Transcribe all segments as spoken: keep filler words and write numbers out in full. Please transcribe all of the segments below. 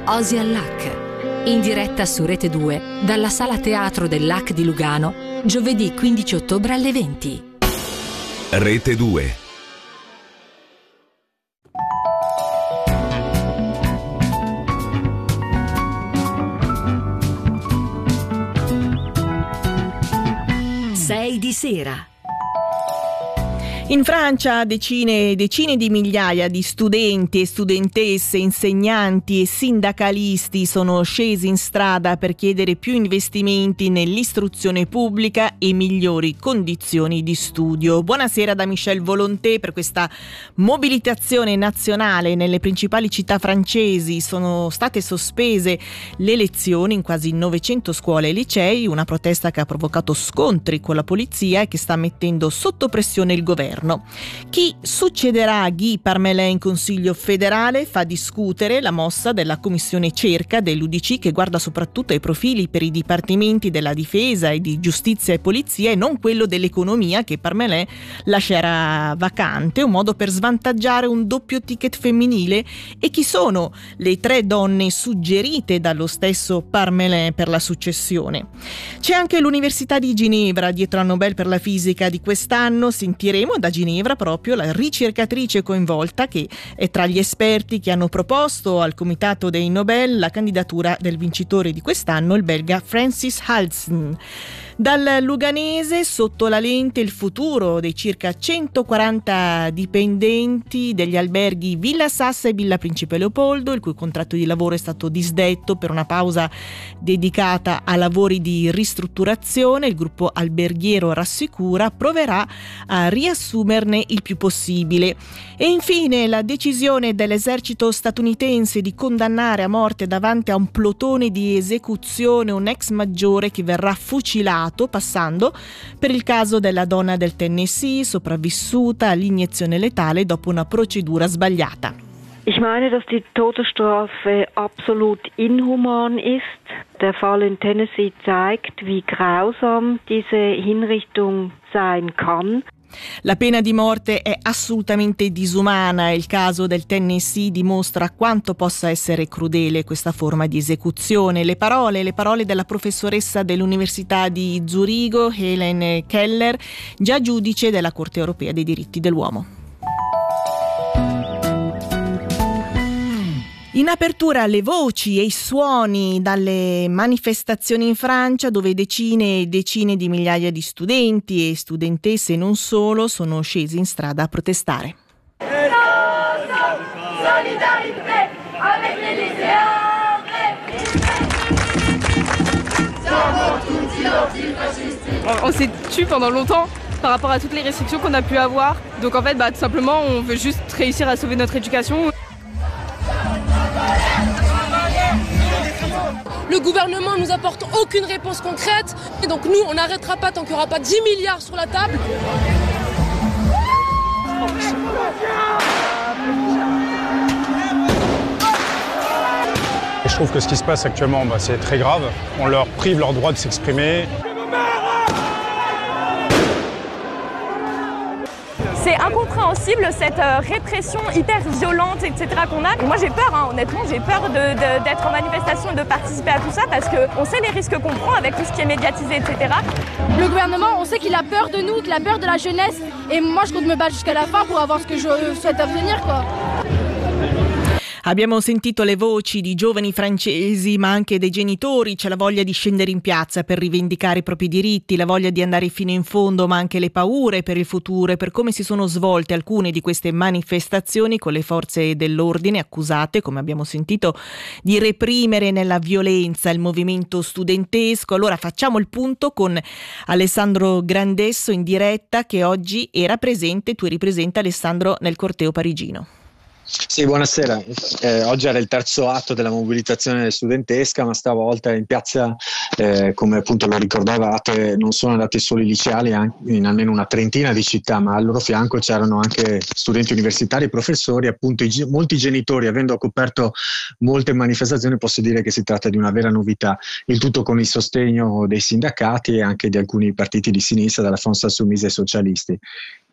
Osi al L A C, in diretta su Rete due dalla Sala Teatro del L A C di Lugano, giovedì quindici ottobre alle venti. Rete due. sei di sera. In Francia decine e decine di migliaia di studenti e studentesse, insegnanti e sindacalisti sono scesi in strada per chiedere più investimenti nell'istruzione pubblica e migliori condizioni di studio. Buonasera da Michel Volonté. Per questa mobilitazione nazionale nelle principali città francesi sono state sospese le lezioni in quasi novecento scuole e licei, una protesta che ha provocato scontri con la polizia e che sta mettendo sotto pressione il governo. Chi succederà a Guy Parmelin in Consiglio federale fa discutere la mossa della Commissione Cerca dell'U D C, che guarda soprattutto ai profili per i dipartimenti della difesa e di giustizia e polizia e non quello dell'economia, che Parmelin lascerà vacante, un modo per svantaggiare un doppio ticket femminile. E chi sono le tre donne suggerite dallo stesso Parmelin per la successione? C'è anche l'Università di Ginevra dietro al Nobel per la fisica di quest'anno. Sentiremo da Ginevra proprio la ricercatrice coinvolta, che è tra gli esperti che hanno proposto al comitato dei Nobel la candidatura del vincitore di quest'anno, il belga Francis Halsen. Dal luganese, sotto la lente, il futuro dei circa centoquaranta dipendenti degli alberghi Villa Sassa e Villa Principe Leopoldo, il cui contratto di lavoro è stato disdetto per una pausa dedicata a lavori di ristrutturazione. Il gruppo alberghiero rassicura proverà a riassumerne il più possibile. E infine la decisione dell'esercito statunitense di condannare a morte davanti a un plotone di esecuzione un ex maggiore che verrà fucilato, passando per il caso della donna del Tennessee sopravvissuta all'iniezione letale dopo una procedura sbagliata. Ich meine, dass die Todesstrafe absolut inhuman ist. Der Fall in Tennessee zeigt, wie grausam diese Hinrichtung sein kann. La pena di morte è assolutamente disumana e il caso del Tennessee dimostra quanto possa essere crudele questa forma di esecuzione. Le parole, le parole della professoressa dell'Università di Zurigo, Helen Keller, già giudice della Corte Europea dei Diritti dell'Uomo. In apertura le voci e i suoni dalle manifestazioni in Francia, dove decine e decine di migliaia di studenti e studentesse e non solo sono scesi in strada a protestare. On s'est tu pendant longtemps par rapport à toutes les restrictions qu'on a pu avoir. Donc en fait, bah, tout simplement, on veut juste réussir à sauver notre éducation. Le gouvernement ne nous apporte aucune réponse concrète et donc nous on n'arrêtera pas tant qu'il n'y aura pas dix milliards sur la table. Je trouve que ce qui se passe actuellement, bah, c'est très grave. On leur prive leur droit de s'exprimer. C'est incompréhensible cette euh, répression hyper violente, et cetera qu'on a. Et moi j'ai peur, hein, honnêtement, j'ai peur de, de, d'être en manifestation et de participer à tout ça parce qu'on sait les risques qu'on prend avec tout ce qui est médiatisé, et cetera. Le gouvernement, on sait qu'il a peur de nous, qu'il a peur de la jeunesse. Et moi je compte me battre jusqu'à la fin pour avoir ce que je souhaite obtenir, quoi. Abbiamo sentito le voci di giovani francesi, ma anche dei genitori. C'è la voglia di scendere in piazza per rivendicare i propri diritti, la voglia di andare fino in fondo, ma anche le paure per il futuro e per come si sono svolte alcune di queste manifestazioni, con le forze dell'ordine accusate, come abbiamo sentito, di reprimere nella violenza il movimento studentesco. Allora facciamo il punto con Alessandro Grandesso in diretta, che oggi era presente, tu eri presente, Alessandro, nel corteo parigino. Sì, buonasera. Eh, oggi era il terzo atto della mobilitazione studentesca, ma stavolta in piazza, eh, come appunto lo ricordavate, non sono andati solo i liceali, in almeno una trentina di città, ma al loro fianco c'erano anche studenti universitari, professori, appunto i, molti genitori. Avendo coperto molte manifestazioni, posso dire che si tratta di una vera novità, il tutto con il sostegno dei sindacati e anche di alcuni partiti di sinistra, dalla France Insoumise ai socialisti.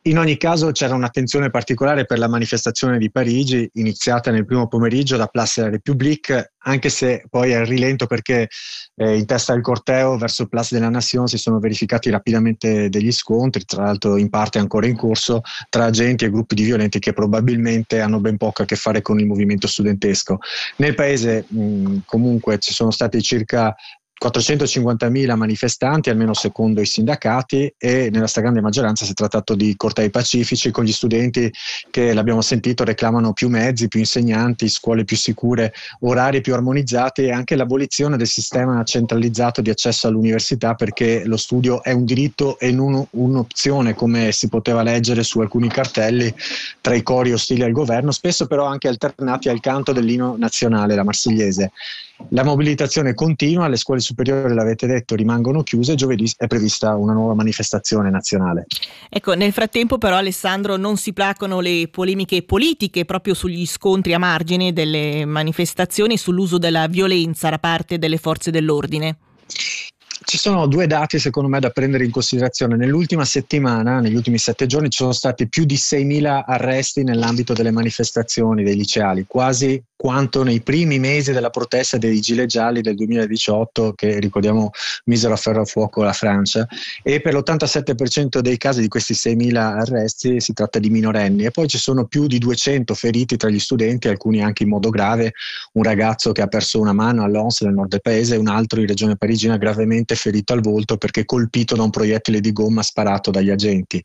In ogni caso c'era un'attenzione particolare per la manifestazione di Parigi, iniziata nel primo pomeriggio da Place de la République, anche se poi al rilento, perché eh, in testa al corteo verso Place de la Nation si sono verificati rapidamente degli scontri, tra l'altro in parte ancora in corso, tra agenti e gruppi di violenti che probabilmente hanno ben poco a che fare con il movimento studentesco. Nel paese mh, comunque ci sono stati circa quattrocentocinquantamila manifestanti, almeno secondo i sindacati, e nella stragrande maggioranza si è trattato di cortei pacifici, con gli studenti che, l'abbiamo sentito, reclamano più mezzi, più insegnanti, scuole più sicure, orari più armonizzati e anche l'abolizione del sistema centralizzato di accesso all'università, perché lo studio è un diritto e non un'opzione, come si poteva leggere su alcuni cartelli tra i cori ostili al governo, spesso però anche alternati al canto dell'inno nazionale, la Marsigliese. La mobilitazione continua, le scuole superiori, l'avete detto, rimangono chiuse. Giovedì è prevista una nuova manifestazione nazionale. Ecco, nel frattempo però, Alessandro, non si placano le polemiche politiche proprio sugli scontri a margine delle manifestazioni, sull'uso della violenza da parte delle forze dell'ordine. Ci sono due dati secondo me da prendere in considerazione. Nell'ultima settimana, negli ultimi sette giorni, ci sono stati più di seimila arresti nell'ambito delle manifestazioni dei liceali, quasi quanto nei primi mesi della protesta dei gilet gialli del duemiladiciotto, che ricordiamo misero a ferro a fuoco la Francia, e per l'ottantasette per cento dei casi di questi seimila arresti si tratta di minorenni, e poi ci sono più di duecento feriti tra gli studenti, alcuni anche in modo grave, un ragazzo che ha perso una mano a Lens nel nord del paese e un altro in regione parigina gravemente ferito al volto perché colpito da un proiettile di gomma sparato dagli agenti.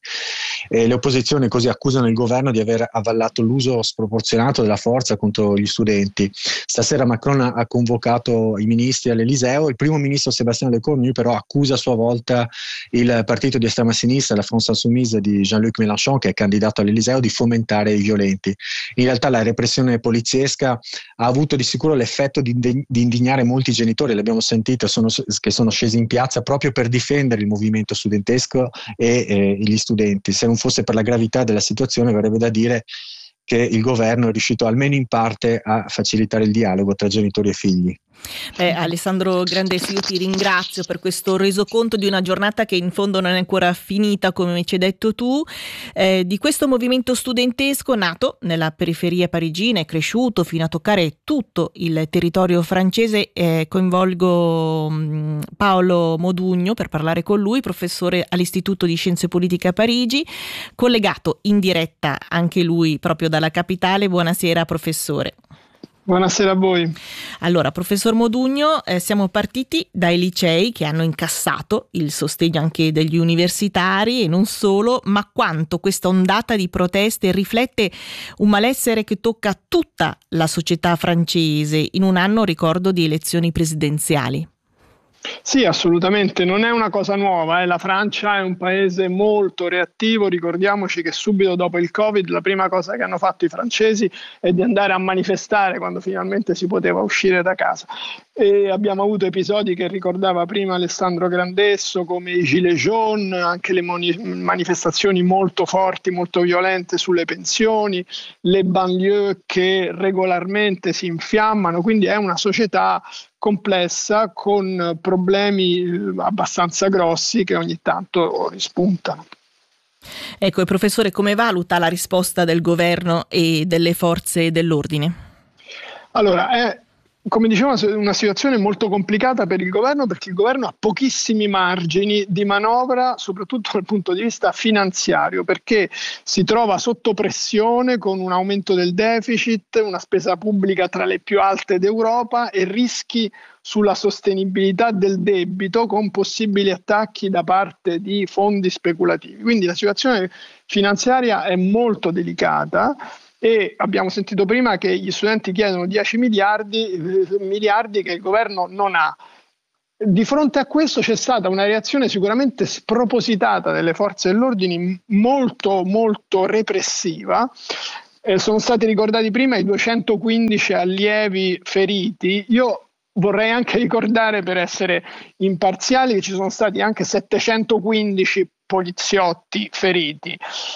E le opposizioni così accusano il governo di aver avallato l'uso sproporzionato della forza contro gli studenti. Stasera Macron ha convocato i ministri all'Eliseo. Il primo ministro Sébastien Lecornu però accusa a sua volta il partito di estrema sinistra, la France Insoumise di Jean-Luc Mélenchon, che è candidato all'Eliseo, di fomentare i violenti. In realtà la repressione poliziesca ha avuto di sicuro l'effetto di, di indignare molti genitori, l'abbiamo sentito, sono, che sono scesi in piazza proprio per difendere il movimento studentesco e eh, gli studenti. Se non fosse per la gravità della situazione, verrebbe da dire che il governo è riuscito almeno in parte a facilitare il dialogo tra genitori e figli. Beh, Alessandro Grandesso, io ti ringrazio per questo resoconto di una giornata che in fondo non è ancora finita, come ci hai detto tu, eh, di questo movimento studentesco nato nella periferia parigina, è cresciuto fino a toccare tutto il territorio francese. Eh, coinvolgo mh, Paolo Modugno per parlare con lui, professore all'Istituto di Scienze Politiche a Parigi, collegato in diretta anche lui proprio dalla capitale. Buonasera professore. Buonasera a voi. Allora, professor Modugno, eh, siamo partiti dai licei che hanno incassato il sostegno anche degli universitari e non solo, ma quanto questa ondata di proteste riflette un malessere che tocca tutta la società francese in un anno, ricordo, di elezioni presidenziali. Sì, assolutamente, non è una cosa nuova, eh. La Francia è un paese molto reattivo. Ricordiamoci che subito dopo il Covid la prima cosa che hanno fatto i francesi è di andare a manifestare quando finalmente si poteva uscire da casa. E abbiamo avuto episodi che ricordava prima Alessandro Grandesso, come i Gilets jaunes, anche le moni- manifestazioni molto forti, molto violente sulle pensioni, le banlieue che regolarmente si infiammano, quindi è una società complessa con problemi abbastanza grossi che ogni tanto rispuntano. Ecco, e professore, come valuta la risposta del governo e delle forze dell'ordine? Allora, è come dicevo una situazione molto complicata per il governo, perché il governo ha pochissimi margini di manovra, soprattutto dal punto di vista finanziario, perché si trova sotto pressione con un aumento del deficit, una spesa pubblica tra le più alte d'Europa e rischi sulla sostenibilità del debito con possibili attacchi da parte di fondi speculativi. Quindi la situazione finanziaria è molto delicata. E abbiamo sentito prima che gli studenti chiedono dieci miliardi, miliardi che il governo non ha. Di fronte a questo c'è stata una reazione sicuramente spropositata delle forze dell'ordine, molto molto repressiva. Eh, sono stati ricordati prima i duecentoquindici allievi feriti. Io vorrei anche ricordare, per essere imparziali, che ci sono stati anche settecentoquindici poliziotti feriti.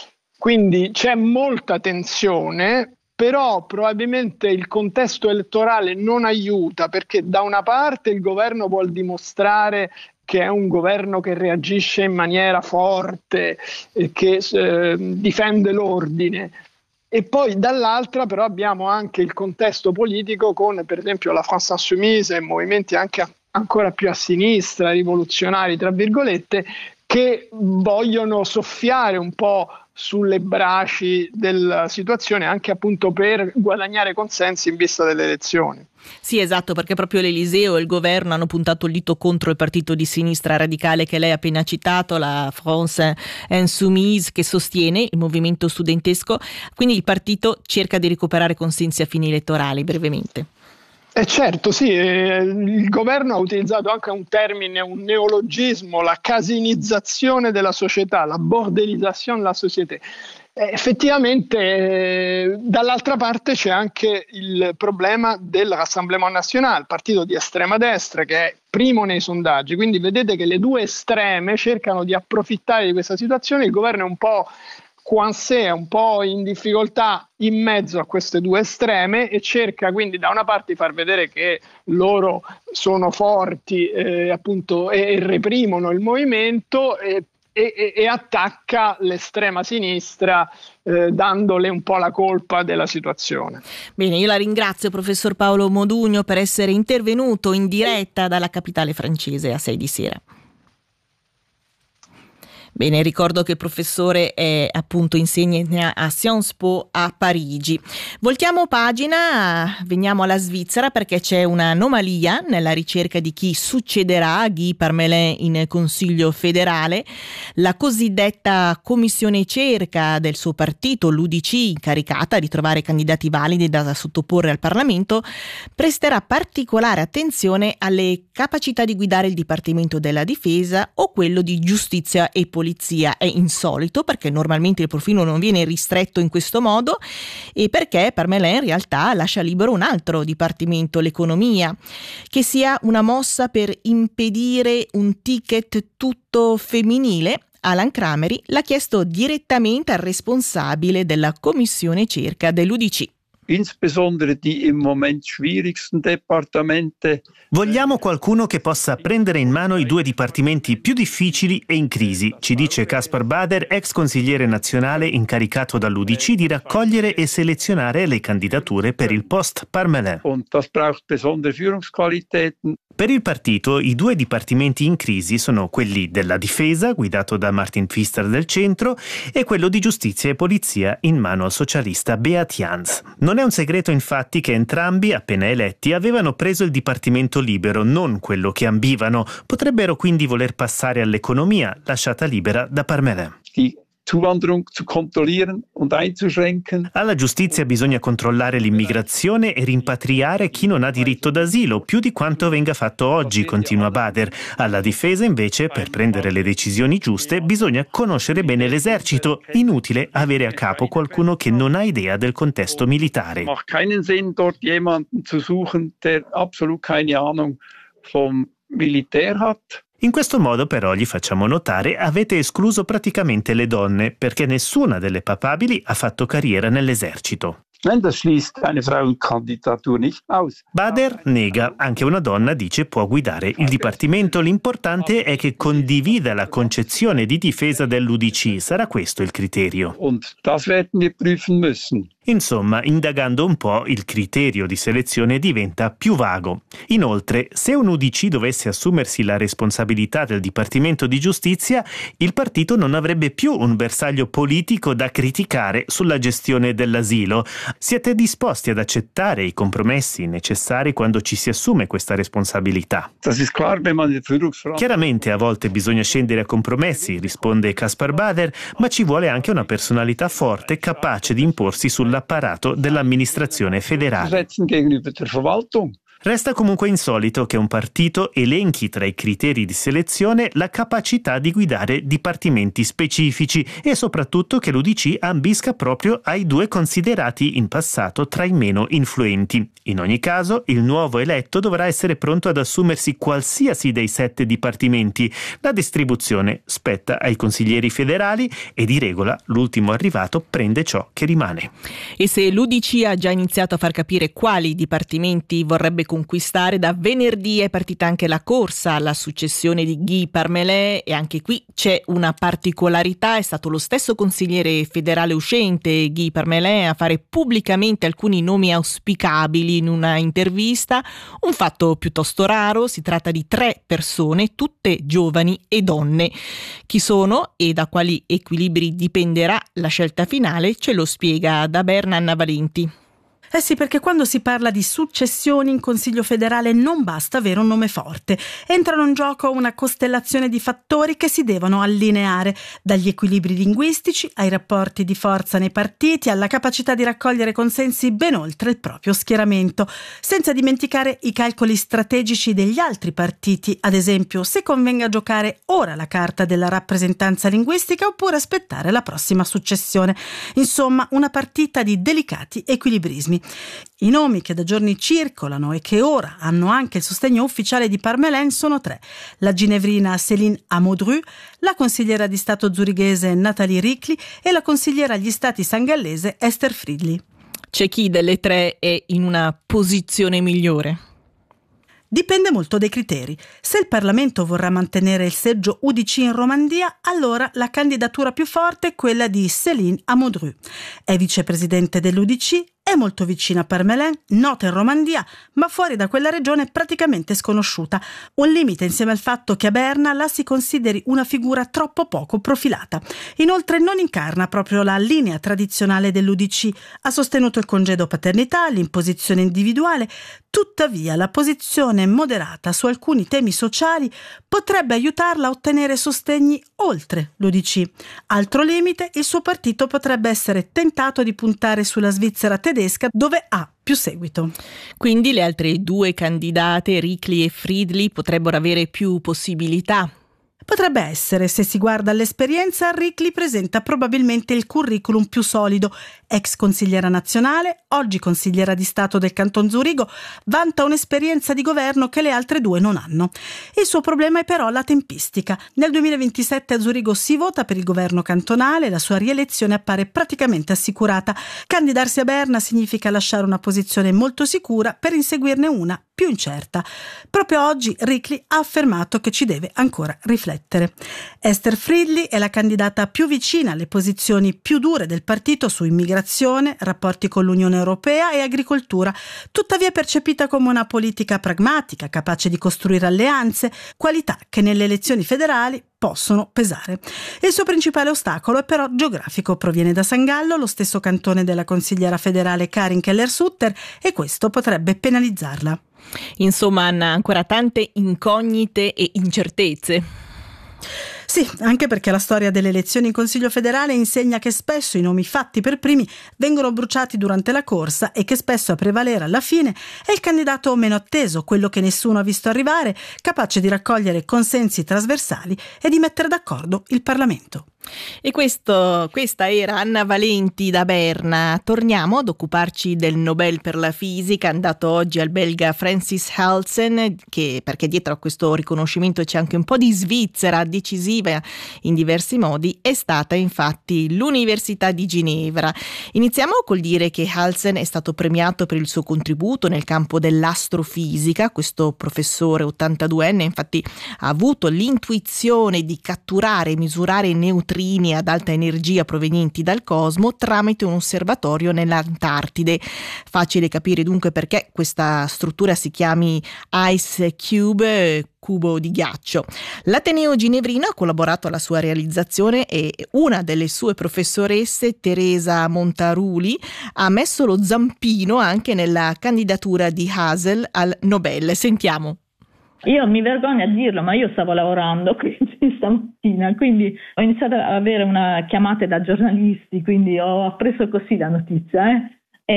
Quindi c'è molta tensione, però probabilmente il contesto elettorale non aiuta, perché da una parte il governo vuol dimostrare che è un governo che reagisce in maniera forte e che eh, difende l'ordine. E poi dall'altra però abbiamo anche il contesto politico con per esempio la France Insoumise e movimenti anche a, ancora più a sinistra, rivoluzionari tra virgolette, che vogliono soffiare un po' sulle braci della situazione anche appunto per guadagnare consensi in vista delle elezioni. Sì, esatto, perché proprio l'Eliseo e il governo hanno puntato il dito contro il partito di sinistra radicale che lei ha appena citato, la France Insoumise, che sostiene il movimento studentesco. Quindi il partito cerca di recuperare consensi a fini elettorali, brevemente. Eh certo, sì, eh, il governo ha utilizzato anche un termine, un neologismo, la casinizzazione della società, la bordelizzazione della società. Eh, effettivamente eh, dall'altra parte c'è anche il problema del Rassemblement National, il partito di estrema destra che è primo nei sondaggi, quindi vedete che le due estreme cercano di approfittare di questa situazione, il governo è un po' coincé, è un po' in difficoltà in mezzo a queste due estreme e cerca quindi da una parte di far vedere che loro sono forti eh, appunto e, e reprimono il movimento e, e, e attacca l'estrema sinistra eh, dandole un po' la colpa della situazione. Bene, io la ringrazio professor Paolo Modugno per essere intervenuto in diretta dalla capitale francese a sei di sera. Bene, ricordo che il professore è appunto insegna a Sciences Po a Parigi. Voltiamo pagina, veniamo alla Svizzera perché c'è un'anomalia nella ricerca di chi succederà a Guy Parmelin in Consiglio federale. La cosiddetta commissione cerca del suo partito, l'U D C, incaricata di trovare candidati validi da sottoporre al Parlamento, presterà particolare attenzione alle capacità di guidare il Dipartimento della Difesa o quello di Giustizia e Polizia. È insolito perché normalmente il profilo non viene ristretto in questo modo e perché Parmelin in realtà lascia libero un altro dipartimento, l'economia, che sia una mossa per impedire un ticket tutto femminile. Alan Cramery l'ha chiesto direttamente al responsabile della commissione cerca dell'U D C. Insbesondere die im Moment schwierigsten Departamente. Vogliamo qualcuno che possa prendere in mano i due dipartimenti più difficili e in crisi, ci dice Caspar Bader, ex consigliere nazionale incaricato dall'U D C di raccogliere e selezionare le candidature per il post Parmelin. Und das braucht besondere Führungsqualitäten. Per il partito i due dipartimenti in crisi sono quelli della difesa, guidato da Martin Pfister del centro, e quello di giustizia e polizia in mano al socialista Beat Jans. Non è un segreto infatti che entrambi, appena eletti, avevano preso il dipartimento libero, non quello che ambivano. Potrebbero quindi voler passare all'economia, lasciata libera da Parmelin. Die Zuwanderung zu kontrollieren und einzuschränken. Alla giustizia bisogna controllare l'immigrazione e rimpatriare chi non ha diritto d'asilo, più di quanto venga fatto oggi, continua Bader. Alla difesa, invece, per prendere le decisioni giuste, bisogna conoscere bene l'esercito. Inutile avere a capo qualcuno che non ha idea del contesto militare. Macht keinen Sinn, dort jemanden zu suchen, der absolut keine Ahnung vom Militär hat. In questo modo però, gli facciamo notare, avete escluso praticamente le donne, perché nessuna delle papabili ha fatto carriera nell'esercito. Das schließt eine Frauenkandidatur nicht aus. Bader nega, anche una donna dice può guidare il dipartimento, l'importante è che condivida la concezione di difesa dell'U D C, sarà questo il criterio. Und das werden wir prüfen müssen. Insomma, indagando un po', il criterio di selezione diventa più vago. Inoltre, se un U D C dovesse assumersi la responsabilità del Dipartimento di Giustizia, il partito non avrebbe più un bersaglio politico da criticare sulla gestione dell'asilo. Siete disposti ad accettare i compromessi necessari quando ci si assume questa responsabilità? Das ist klar, wenn man die Führungsverantwortung. Chiaramente a volte bisogna scendere a compromessi, risponde Caspar Bader, ma ci vuole anche una personalità forte capace di imporsi sull'apparato dell'amministrazione federale. Gegenüber der Verwaltung. Resta comunque insolito che un partito elenchi tra i criteri di selezione la capacità di guidare dipartimenti specifici e soprattutto che l'U D C ambisca proprio ai due considerati in passato tra i meno influenti. In ogni caso, il nuovo eletto dovrà essere pronto ad assumersi qualsiasi dei sette dipartimenti. La distribuzione spetta ai consiglieri federali e di regola l'ultimo arrivato prende ciò che rimane. E se l'U D C ha già iniziato a far capire quali dipartimenti vorrebbe conquistare. Da venerdì è partita anche la corsa alla successione di Guy Parmelin e anche qui c'è una particolarità. È stato lo stesso consigliere federale uscente, Guy Parmelin, a fare pubblicamente alcuni nomi auspicabili in una intervista. Un fatto piuttosto raro, si tratta di tre persone, tutte giovani e donne. Chi sono e da quali equilibri dipenderà la scelta finale ce lo spiega da Berna Anna Valenti. Eh sì, perché quando si parla di successioni in Consiglio federale non basta avere un nome forte. Entrano in gioco una costellazione di fattori che si devono allineare, dagli equilibri linguistici ai rapporti di forza nei partiti, alla capacità di raccogliere consensi ben oltre il proprio schieramento, senza dimenticare i calcoli strategici degli altri partiti, ad esempio se convenga giocare ora la carta della rappresentanza linguistica oppure aspettare la prossima successione. Insomma, una partita di delicati equilibrismi. I nomi che da giorni circolano e che ora hanno anche il sostegno ufficiale di Parmelin sono tre: la ginevrina Céline Amodru, la consigliera di Stato zurighese Nathalie Ricli e la consigliera agli Stati sangallese Esther Fridley. C'è chi delle tre è in una posizione migliore? Dipende molto dai criteri. Se il Parlamento vorrà mantenere il seggio U D C in Romandie, allora la candidatura più forte è quella di Céline Amodru. È vicepresidente dell'U D C, è molto vicina a Parmelin, nota in Romandia, ma fuori da quella regione praticamente sconosciuta. Un limite insieme al fatto che a Berna la si consideri una figura troppo poco profilata. Inoltre non incarna proprio la linea tradizionale dell'U D C. Ha sostenuto il congedo paternità, l'imposizione individuale. Tuttavia la posizione moderata su alcuni temi sociali potrebbe aiutarla a ottenere sostegni oltre l'U D C. Altro limite, il suo partito potrebbe essere tentato di puntare sulla Svizzera tedesca, dove ha più seguito. Quindi le altre due candidate, Ricli e Fridley, potrebbero avere più possibilità? Potrebbe essere, se si guarda all'esperienza, Ricli presenta probabilmente il curriculum più solido. Ex consigliera nazionale, oggi consigliera di Stato del Canton Zurigo, vanta un'esperienza di governo che le altre due non hanno. Il suo problema è però la tempistica. Nel duemilaventisette a Zurigo si vota per il governo cantonale, la sua rielezione appare praticamente assicurata. Candidarsi a Berna significa lasciare una posizione molto sicura per inseguirne una più incerta. Proprio oggi Ricli ha affermato che ci deve ancora riflettere. Esther Fridley è la candidata più vicina alle posizioni più dure del partito su immigrazione, rapporti con l'Unione Europea e agricoltura, tuttavia è percepita come una politica pragmatica, capace di costruire alleanze, qualità che nelle elezioni federali possono pesare. Il suo principale ostacolo è però geografico, proviene da San Gallo, lo stesso cantone della consigliera federale Karin Keller-Sutter, e questo potrebbe penalizzarla. Insomma, Anna, ancora tante incognite e incertezze. Sì, anche perché la storia delle elezioni in Consiglio federale insegna che spesso i nomi fatti per primi vengono bruciati durante la corsa e che spesso a prevalere alla fine è il candidato meno atteso, quello che nessuno ha visto arrivare, capace di raccogliere consensi trasversali e di mettere d'accordo il Parlamento. E questo, questa era Anna Valenti da Berna. Torniamo ad occuparci del Nobel per la fisica andato oggi al belga Francis Halsen, che, perché dietro a questo riconoscimento c'è anche un po' di Svizzera decisiva in diversi modi, è stata infatti l'Università di Ginevra. Iniziamo col dire che Halsen è stato premiato per il suo contributo nel campo dell'astrofisica. Questo professore ottantaduenne infatti ha avuto l'intuizione di catturare e misurare i neutrini ad alta energia provenienti dal cosmo tramite un osservatorio nell'Antartide. Facile capire dunque perché questa struttura si chiami Ice Cube, cubo di ghiaccio. L'Ateneo Ginevrino ha collaborato alla sua realizzazione e una delle sue professoresse, Teresa Montaruli, ha messo lo zampino anche nella candidatura di Hasel al Nobel. Sentiamo. Io mi vergogno a dirlo, ma io stavo lavorando quindi stamattina, quindi ho iniziato ad avere una chiamate da giornalisti, quindi ho appreso così la notizia. Eh?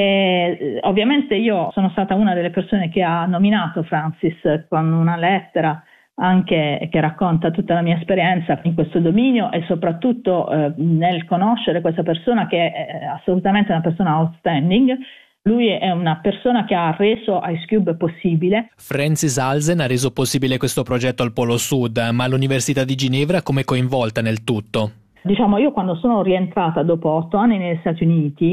E, ovviamente io sono stata una delle persone che ha nominato Francis con una lettera anche che racconta tutta la mia esperienza in questo dominio e soprattutto eh, nel conoscere questa persona che è assolutamente una persona outstanding. Lui è una persona che ha reso Ice Cube possibile. Francis Halsen ha reso possibile questo progetto al Polo Sud, ma l'Università di Ginevra come è coinvolta nel tutto? Diciamo, io quando sono rientrata dopo otto anni negli Stati Uniti,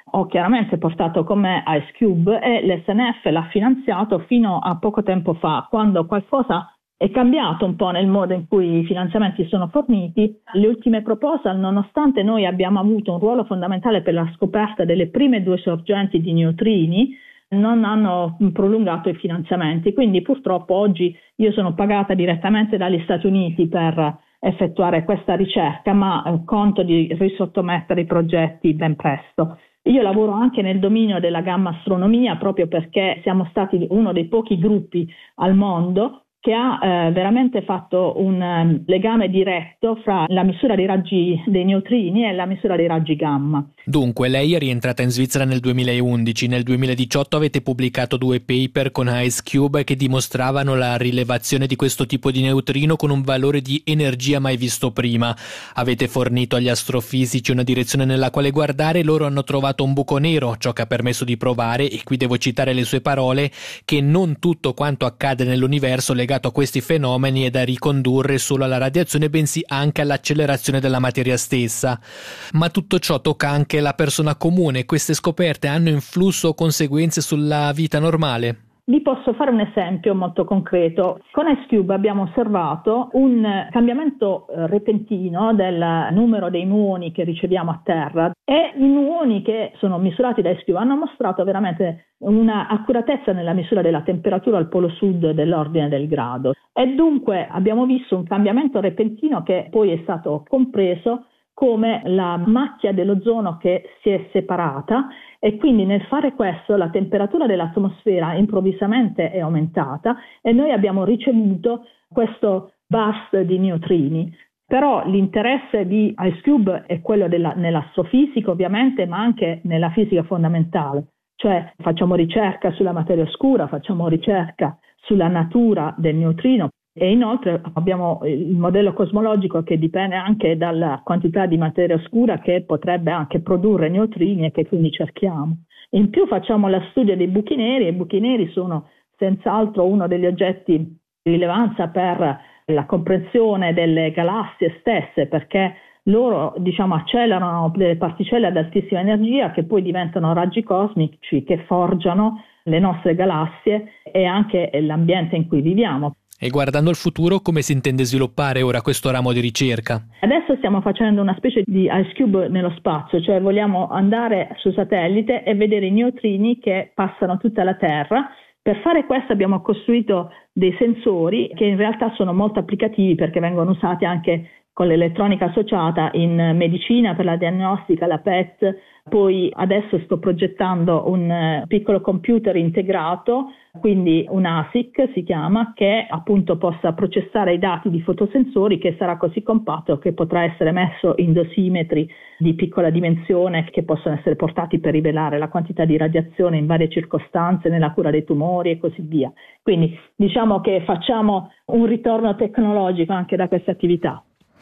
ho chiaramente portato con me Ice Cube e l'S N F l'ha finanziato fino a poco tempo fa, quando qualcosa è cambiato un po' nel modo in cui i finanziamenti sono forniti. Le ultime proposal, nonostante noi abbiamo avuto un ruolo fondamentale per la scoperta delle prime due sorgenti di neutrini, non hanno prolungato i finanziamenti. Quindi purtroppo oggi io sono pagata direttamente dagli Stati Uniti per effettuare questa ricerca, ma eh, conto di risottomettere i progetti ben presto. Io lavoro anche nel dominio della gamma astronomia proprio perché siamo stati uno dei pochi gruppi al mondo che ha eh, veramente fatto un um, legame diretto fra la misura dei raggi dei neutrini e la misura dei raggi gamma. Dunque, lei è rientrata in Svizzera nel duemilaundici, nel duemiladiciotto avete pubblicato due paper con Ice Cube che dimostravano la rilevazione di questo tipo di neutrino con un valore di energia mai visto prima. Avete fornito agli astrofisici una direzione nella quale guardare e loro hanno trovato un buco nero, ciò che ha permesso di provare, e qui devo citare le sue parole, che non tutto quanto accade nell'universo legato a questi fenomeni è da ricondurre solo alla radiazione, bensì anche all'accelerazione della materia stessa. Ma tutto ciò tocca anche la persona comune. Queste scoperte hanno influsso o conseguenze sulla vita normale? Vi posso fare un esempio molto concreto. Con Ice Cube abbiamo osservato un cambiamento repentino del numero dei muoni che riceviamo a terra, e i muoni che sono misurati da Ice Cube hanno mostrato veramente una accuratezza nella misura della temperatura al polo sud dell'ordine del grado, e dunque abbiamo visto un cambiamento repentino che poi è stato compreso come la macchia dell'ozono che si è separata, e quindi nel fare questo la temperatura dell'atmosfera improvvisamente è aumentata e noi abbiamo ricevuto questo burst di neutrini. Però l'interesse di Ice Cube è quello della, nell'astrofisica ovviamente, ma anche nella fisica fondamentale, cioè facciamo ricerca sulla materia oscura, facciamo ricerca sulla natura del neutrino. E inoltre abbiamo il modello cosmologico che dipende anche dalla quantità di materia oscura che potrebbe anche produrre neutrini e che quindi cerchiamo. In più facciamo lo studio dei buchi neri, e i buchi neri sono senz'altro uno degli oggetti di rilevanza per la comprensione delle galassie stesse, perché loro diciamo accelerano delle particelle ad altissima energia che poi diventano raggi cosmici che forgiano le nostre galassie e anche l'ambiente in cui viviamo. E guardando il futuro, come si intende sviluppare ora questo ramo di ricerca? Adesso stiamo facendo una specie di Ice Cube nello spazio, cioè vogliamo andare su satellite e vedere i neutrini che passano tutta la Terra. Per fare questo abbiamo costruito dei sensori che in realtà sono molto applicativi perché vengono usati anche con l'elettronica associata in medicina per la diagnostica, la P E T. Poi adesso sto progettando un piccolo computer integrato, quindi un A S I C si chiama, che appunto possa processare i dati di fotosensori, che sarà così compatto che potrà essere messo in dosimetri di piccola dimensione che possono essere portati per rivelare la quantità di radiazione in varie circostanze, nella cura dei tumori e così via. Quindi diciamo che facciamo un ritorno tecnologico anche da queste attività.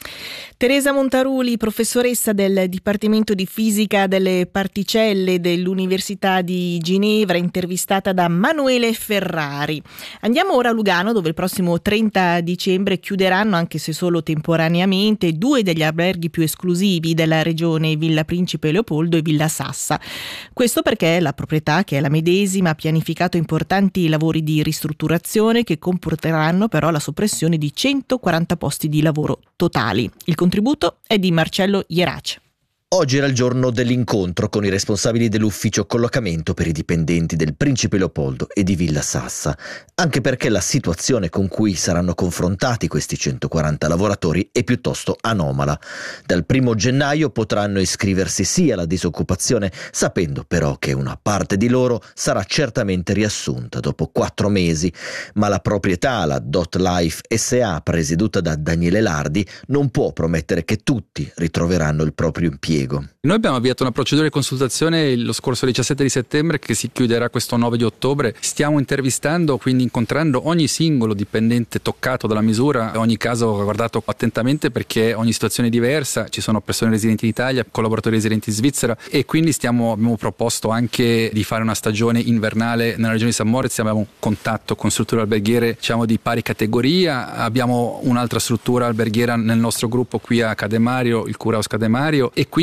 Teresa Montaruli, professoressa del Dipartimento di Fisica delle Particelle dell'Università di Ginevra, intervistata da Manuele Ferrari. Andiamo ora a Lugano, dove il prossimo trenta dicembre chiuderanno, anche se solo temporaneamente, due degli alberghi più esclusivi della regione, Villa Principe Leopoldo e Villa Sassa. Questo perché la proprietà, che è la medesima, ha pianificato importanti lavori di ristrutturazione che comporteranno però la soppressione di centoquaranta posti di lavoro totali. Il contributo è di Marcello Ierace. Oggi era il giorno dell'incontro con i responsabili dell'ufficio collocamento per i dipendenti del Principe Leopoldo e di Villa Sassa, anche perché la situazione con cui saranno confrontati questi centoquaranta lavoratori è piuttosto anomala. Dal primo gennaio potranno iscriversi sì alla disoccupazione, sapendo però che una parte di loro sarà certamente riassunta dopo quattro mesi, ma la proprietà, la Dot Life S A, presieduta da Daniele Lardi, non può promettere che tutti ritroveranno il proprio impiego. Noi abbiamo avviato una procedura di consultazione lo scorso diciassette di settembre che si chiuderà questo nove di ottobre. Stiamo intervistando, quindi incontrando ogni singolo dipendente toccato dalla misura. Ogni caso guardato attentamente perché ogni situazione è diversa. Ci sono persone residenti in Italia, collaboratori residenti in Svizzera, e quindi stiamo, abbiamo proposto anche di fare una stagione invernale nella regione di San Moritz. Abbiamo un contatto con strutture alberghiere diciamo di pari categoria. Abbiamo un'altra struttura alberghiera nel nostro gruppo qui a Cademario, il Curaus Cademario, e quindi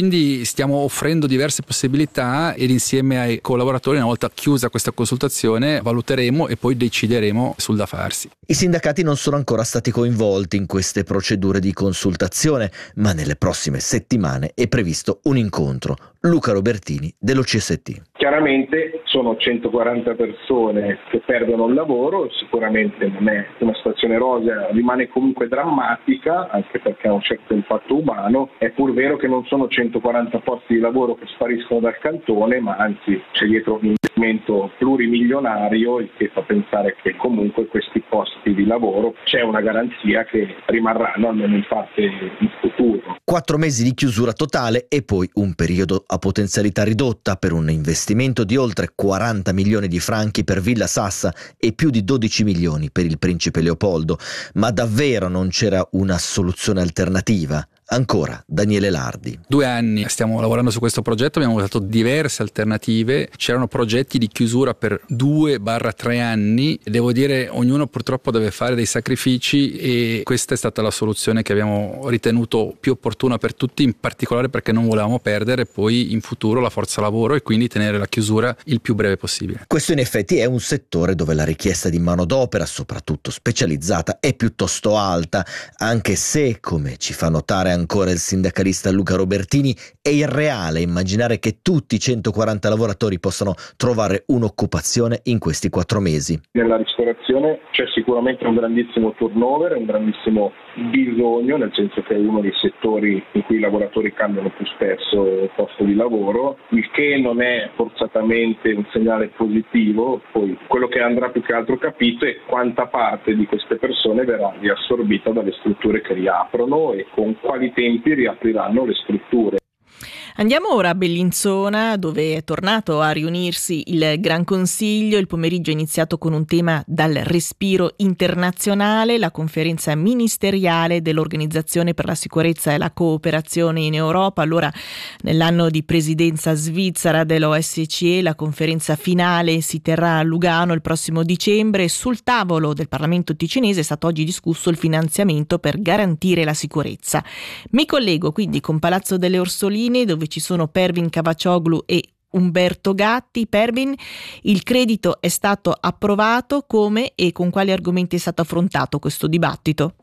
quindi stiamo offrendo diverse possibilità ed insieme ai collaboratori, una volta chiusa questa consultazione, valuteremo e poi decideremo sul da farsi. I sindacati non sono ancora stati coinvolti in queste procedure di consultazione, ma nelle prossime settimane è previsto un incontro. Luca Robertini dell'O C S T. Chiaramente sono centoquaranta persone che perdono il lavoro, sicuramente non è una situazione rosea, rimane comunque drammatica anche perché ha un certo impatto umano. È pur vero che non sono centoquaranta posti di lavoro che spariscono dal cantone, ma anzi c'è dietro un investimento plurimilionario, il che fa pensare che comunque questi posti di lavoro c'è una garanzia che rimarranno almeno in parte in futuro. Quattro mesi di chiusura totale e poi un periodo a potenzialità ridotta per un investimento di oltre quaranta milioni di franchi per Villa Sassa e più di dodici milioni per il Principe Leopoldo. Ma davvero non c'era una soluzione alternativa? Ancora Daniele Lardi. Due anni stiamo lavorando su questo progetto, abbiamo usato diverse alternative, c'erano progetti di chiusura per due barra tre anni, devo dire ognuno purtroppo deve fare dei sacrifici e questa è stata la soluzione che abbiamo ritenuto più opportuna per tutti, in particolare perché non volevamo perdere poi in futuro la forza lavoro e quindi tenere la chiusura il più breve possibile. Questo in effetti è un settore dove la richiesta di manodopera, soprattutto specializzata, è piuttosto alta, anche se, come ci fa notare ancora il sindacalista Luca Robertini, è irreale immaginare che tutti i centoquaranta lavoratori possano trovare un'occupazione in questi quattro mesi. Nella ristorazione c'è sicuramente un grandissimo turnover, un grandissimo bisogno, nel senso che è uno dei settori in cui i lavoratori cambiano più spesso posto di lavoro, il che non è forzatamente un segnale positivo. Poi quello che andrà più che altro capito è quanta parte di queste persone verrà riassorbita dalle strutture che riaprono e con quali tempi riapriranno le strutture. Andiamo ora a Bellinzona, dove è tornato a riunirsi il Gran Consiglio. Il pomeriggio è iniziato con un tema dal respiro internazionale, la conferenza ministeriale dell'Organizzazione per la sicurezza e la cooperazione in Europa. Allora, nell'anno di presidenza svizzera dell'O S C E, la conferenza finale si terrà a Lugano il prossimo dicembre. Sul tavolo del Parlamento ticinese è stato oggi discusso il finanziamento per garantire la sicurezza. Mi collego quindi con Palazzo delle Orsoline, dove ci sono Pervin Cavacioglu e Umberto Gatti. Pervin, il credito è stato approvato, come e con quali argomenti è stato affrontato questo dibattito?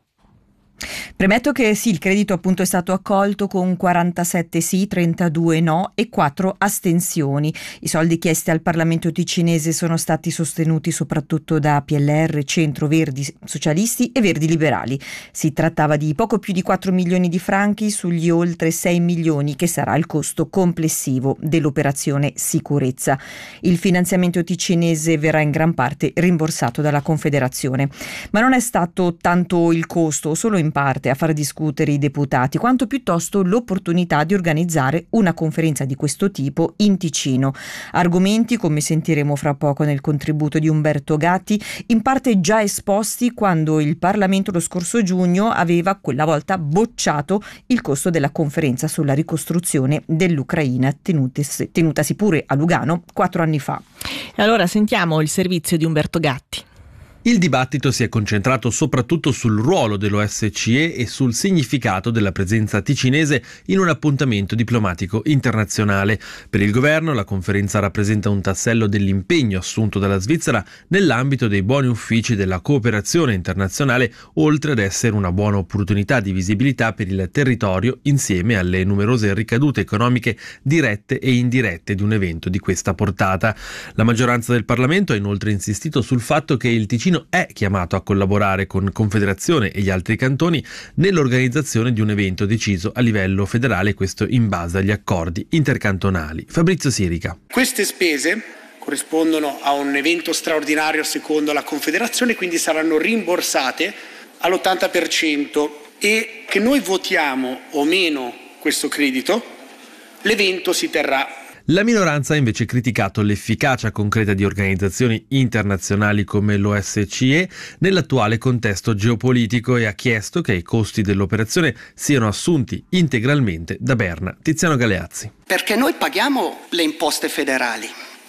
Premetto che sì, il credito appunto è stato accolto con quarantasette sì, trentadue no e quattro astensioni. I soldi chiesti al Parlamento ticinese sono stati sostenuti soprattutto da P L R, Centro, Verdi Socialisti e Verdi Liberali. Si trattava di poco più di quattro milioni di franchi sugli oltre sei milioni che sarà il costo complessivo dell'operazione sicurezza. Il finanziamento ticinese verrà in gran parte rimborsato dalla Confederazione. Ma non è stato tanto il costo, solo in parte, a far discutere i deputati, quanto piuttosto l'opportunità di organizzare una conferenza di questo tipo in Ticino. Argomenti, come sentiremo fra poco nel contributo di Umberto Gatti, in parte già esposti quando il Parlamento lo scorso giugno aveva quella volta bocciato il costo della conferenza sulla ricostruzione dell'Ucraina, tenutesi, tenutasi pure a Lugano quattro anni fa. E allora sentiamo il servizio di Umberto Gatti. Il dibattito si è concentrato soprattutto sul ruolo dell'O S C E e sul significato della presenza ticinese in un appuntamento diplomatico internazionale. Per il governo la conferenza rappresenta un tassello dell'impegno assunto dalla Svizzera nell'ambito dei buoni uffici della cooperazione internazionale, oltre ad essere una buona opportunità di visibilità per il territorio insieme alle numerose ricadute economiche dirette e indirette di un evento di questa portata. La maggioranza del Parlamento ha inoltre insistito sul fatto che il Ticino è chiamato a collaborare con Confederazione e gli altri cantoni nell'organizzazione di un evento deciso a livello federale, questo in base agli accordi intercantonali. Fabrizio Sirica. Queste spese corrispondono a un evento straordinario secondo la Confederazione, quindi saranno rimborsate all'ottanta per cento, e che noi votiamo o meno questo credito, l'evento si terrà. La minoranza ha invece criticato l'efficacia concreta di organizzazioni internazionali come l'O S C E nell'attuale contesto geopolitico e ha chiesto che i costi dell'operazione siano assunti integralmente da Berna. Tiziano Galeazzi. Perché noi paghiamo le imposte federali,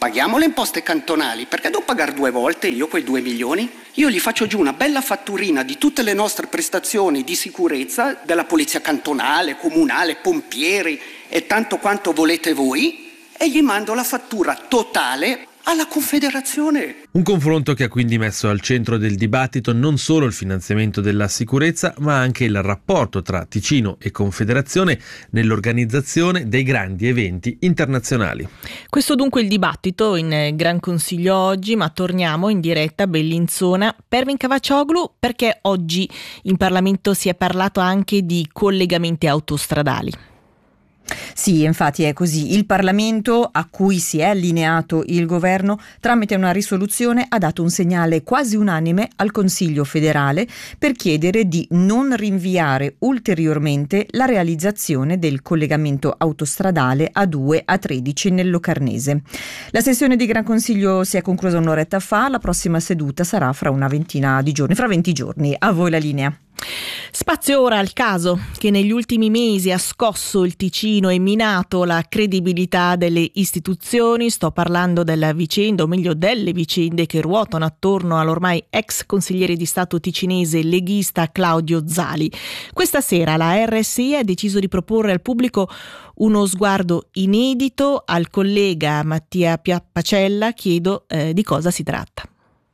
Paghiamo le imposte cantonali, perché devo pagare due volte io quei due milioni? Io gli faccio giù una bella fatturina di tutte le nostre prestazioni di sicurezza, della polizia cantonale, comunale, pompieri e tanto quanto volete voi, e gli mando la fattura totale alla Confederazione. Un confronto che ha quindi messo al centro del dibattito non solo il finanziamento della sicurezza, ma anche il rapporto tra Ticino e Confederazione nell'organizzazione dei grandi eventi internazionali. Questo dunque il dibattito in Gran Consiglio oggi, ma torniamo in diretta a Bellinzona. Pervin Cavaccioglu, perché oggi in Parlamento si è parlato anche di collegamenti autostradali. Sì, infatti è così. Il Parlamento, a cui si è allineato il governo, tramite una risoluzione ha dato un segnale quasi unanime al Consiglio federale per chiedere di non rinviare ulteriormente la realizzazione del collegamento autostradale A due A tredici nel Locarnese. La sessione di Gran Consiglio si è conclusa un'oretta fa, la prossima seduta sarà fra una ventina di giorni, fra venti giorni. A voi la linea. Spazio ora al caso che negli ultimi mesi ha scosso il Ticino e minato la credibilità delle istituzioni. Sto parlando della vicenda, o meglio delle vicende che ruotano attorno all'ormai ex consigliere di Stato ticinese leghista Claudio Zali. Questa sera la R S I ha deciso di proporre al pubblico uno sguardo inedito. Al collega Mattia Pacella chiedo eh, di cosa si tratta.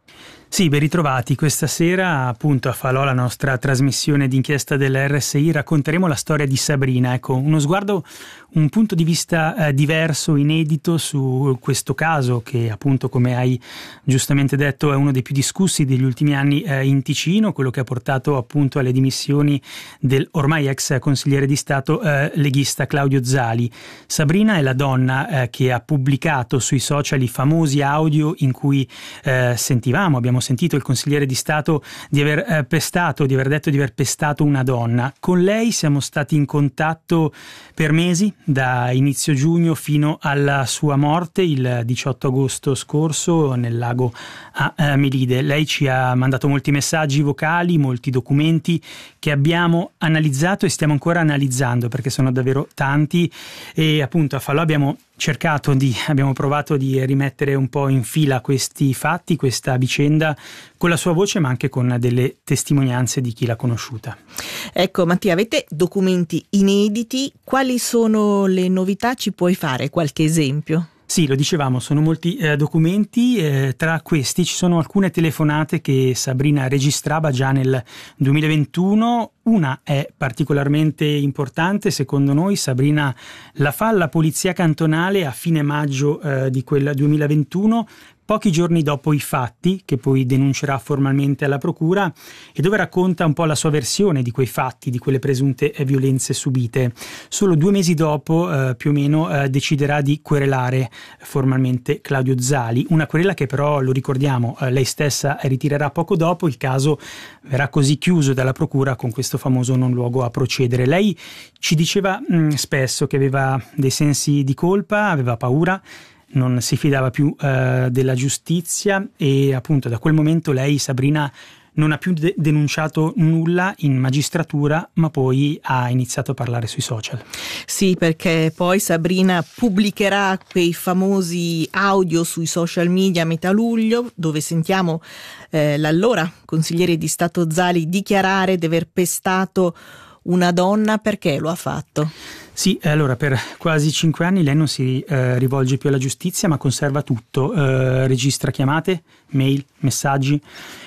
Sì, ben ritrovati. Questa sera, appunto, a Falò, la nostra trasmissione d'inchiesta della R S I, racconteremo la storia di Sabrina. Ecco, uno sguardo, un punto di vista eh, diverso, inedito su questo caso che, appunto, come hai giustamente detto, è uno dei più discussi degli ultimi anni eh, in Ticino, quello che ha portato appunto alle dimissioni del ormai ex consigliere di Stato eh, leghista Claudio Zali. Sabrina è la donna eh, che ha pubblicato sui social i famosi audio in cui eh, sentivamo, abbiamo sentito il consigliere di Stato di aver eh, pestato, di aver detto di aver pestato una donna. Con lei siamo stati in contatto per mesi, da inizio giugno fino alla sua morte il diciotto agosto scorso nel lago a eh, Melide. Lei ci ha mandato molti messaggi vocali, molti documenti che abbiamo analizzato e stiamo ancora analizzando perché sono davvero tanti, e appunto a Falò abbiamo cercato di, abbiamo provato di rimettere un po' in fila questi fatti, questa vicenda, con la sua voce ma anche con delle testimonianze di chi l'ha conosciuta. Ecco Mattia, avete documenti inediti, quali sono le novità? Ci puoi fare qualche esempio? Sì, lo dicevamo, sono molti eh, documenti, eh, tra questi ci sono alcune telefonate che Sabrina registrava già nel duemilaventuno. Una è particolarmente importante, secondo noi. Sabrina la fa alla polizia cantonale a fine maggio eh, di quel duemilaventuno, pochi giorni dopo i fatti, che poi denuncerà formalmente alla procura, e dove racconta un po' la sua versione di quei fatti, di quelle presunte violenze subite. Solo due mesi dopo, eh, più o meno, eh, deciderà di querelare formalmente Claudio Zali, una querela che però, lo ricordiamo, eh, lei stessa ritirerà poco dopo. Il caso verrà così chiuso dalla procura con questo famoso non luogo a procedere. Lei ci diceva mh, spesso che aveva dei sensi di colpa, aveva paura, non si fidava più eh, della giustizia, e appunto da quel momento lei, Sabrina, non ha più de- denunciato nulla in magistratura, ma poi ha iniziato a parlare sui social. Sì, perché poi Sabrina pubblicherà quei famosi audio sui social media a metà luglio, dove sentiamo eh, l'allora consigliere di Stato Zali dichiarare di aver pestato una donna. Perché lo ha fatto? Sì, allora per quasi cinque anni lei non si eh, rivolge più alla giustizia, ma conserva tutto, eh, registra chiamate, mail, messaggi,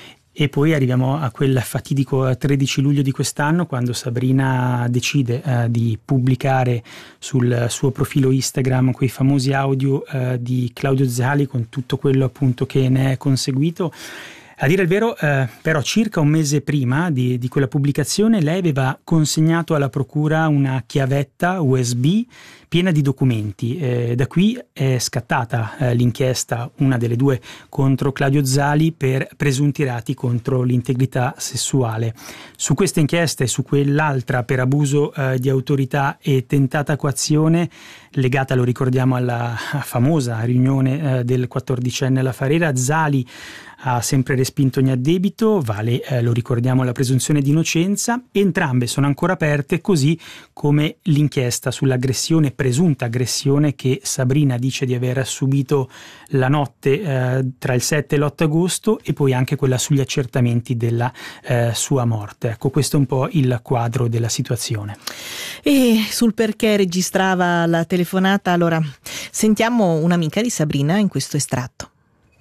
e poi arriviamo a quel fatidico tredici luglio di quest'anno, quando Sabrina decide eh, di pubblicare sul suo profilo Instagram quei famosi audio eh, di Claudio Zali con tutto quello appunto che ne è conseguito. A dire il vero, eh, però, circa un mese prima di, di quella pubblicazione lei aveva consegnato alla procura una chiavetta U S B piena di documenti. Eh, da qui è scattata eh, l'inchiesta, una delle due, contro Claudio Zali per presunti reati contro l'integrità sessuale. Su questa inchiesta e su quell'altra per abuso eh, di autorità e tentata coazione, legata, lo ricordiamo, alla famosa riunione eh, del quattordicenne alla Farera, Zali ha sempre respinto ogni addebito, vale, eh, lo ricordiamo, la presunzione di innocenza. Entrambe sono ancora aperte, così come l'inchiesta sull'aggressione, presunta aggressione, che Sabrina dice di aver subito la notte eh, tra il sette e l'otto agosto, e poi anche quella sugli accertamenti della eh, sua morte. Ecco, questo è un po' il quadro della situazione. E sul perché registrava la telefonata, allora sentiamo un'amica di Sabrina in questo estratto.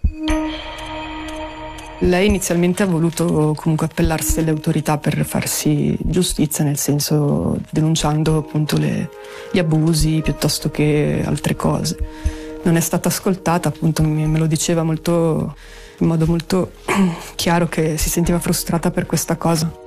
Lei inizialmente ha voluto comunque appellarsi alle autorità per farsi giustizia, nel senso denunciando appunto le, gli abusi piuttosto che altre cose. Non è stata ascoltata, appunto me lo diceva molto, in modo molto chiaro che si sentiva frustrata per questa cosa.